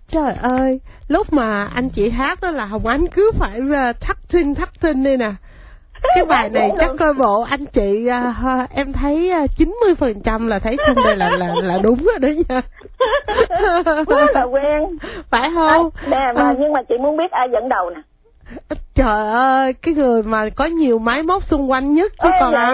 Trời ơi, lúc mà anh chị hát đó là Hồng Ánh cứ phải thắt thinh đi nè. Cái bài này chắc coi bộ anh chị em thấy 90% là thấy trong đây là đúng rồi đó nha. Quá là quen. Phải không? Nè mà nhưng mà chị muốn biết ai dẫn đầu nè. Trời ơi, cái người mà có nhiều máy móc xung quanh nhất chứ còn ai.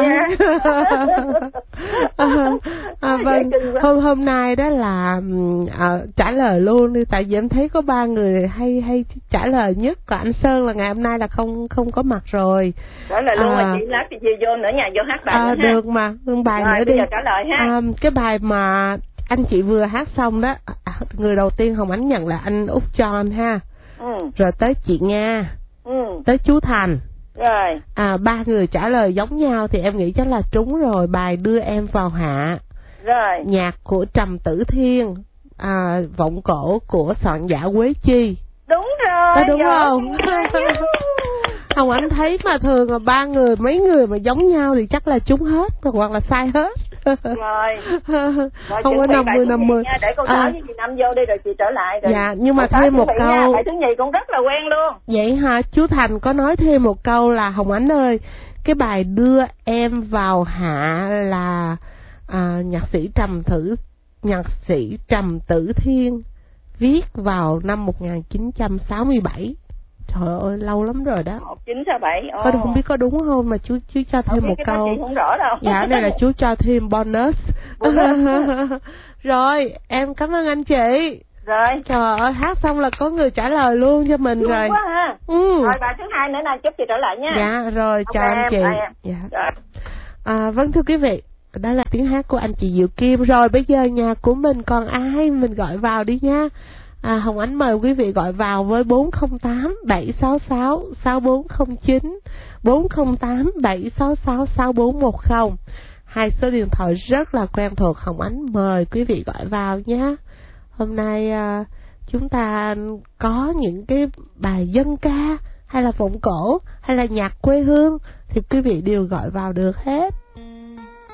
Vâng, hôm nay đó là trả lời luôn đi, tại vì em thấy có 3 người hay trả lời nhất, còn anh Sơn là ngày hôm nay là không có mặt rồi. Trả lời luôn mà chị lát thì chị vô nữa nha, vô hát bài nữa ha. Được mà, bài rồi, nữa đi. Bây giờ trả lời ha. Cái bài mà anh chị vừa hát xong đó, người đầu tiên Hồng Ánh nhận là anh Út John ha. Rồi tới chị Nga. Tới chú Thành. Rồi. 3 người trả lời giống nhau thì em nghĩ chắc là trúng rồi. Bài Đưa Em Vào Hạ. Rồi. Nhạc của Trầm Tử Thiên. Vọng cổ của soạn giả Quế Chi. Đúng rồi. Có đúng không? Hồng Ánh thấy mà thường là 3 người, mấy người mà giống nhau thì chắc là trúng hết hoặc là sai hết. Rồi. Không có 50-50. Để cô Sáu với chị Năm vô đi rồi chị trở lại rồi. Dạ, nhưng mà thêm một câu. Bài thứ nhì cũng rất là quen luôn. Vậy hả? Chú Thành có nói thêm một câu là Hồng Ánh ơi, cái bài Đưa Em Vào Hạ là nhạc sĩ Trầm Tử Thiên viết vào năm 1967. Trời ơi, lâu lắm rồi đó. 1967. Không biết có đúng không mà chú cho thêm một câu. Chị không rõ đâu. Dạ, đây là chú cho thêm bonus. Rồi, em cảm ơn anh chị. Rồi. Trời ơi, hát xong là có người trả lời luôn cho mình. Đúng rồi. Quá ha. Rồi bài thứ 2 nữa nè, chúc chị trở lại nha. Dạ, rồi, chào anh chị. Dạ. Rồi. Vâng, thưa quý vị, đó là tiếng hát của anh chị Diệu Kim. Rồi bây giờ nhà của mình còn ai mình gọi vào đi nha. Hồng Ánh mời quý vị gọi vào với 408 766 6409, 408 766 6410. 2 số điện thoại rất là quen thuộc, Hồng Ánh mời quý vị gọi vào nhé. Hôm nay chúng ta có những cái bài dân ca hay là vọng cổ hay là nhạc quê hương thì quý vị đều gọi vào được hết.